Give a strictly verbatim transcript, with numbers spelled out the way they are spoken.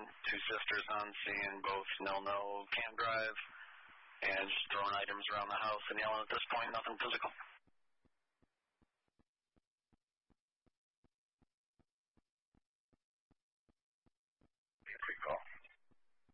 two sisters on scene, both no-no, can't drive, and just throwing items around the house and yelling at this point, nothing physical.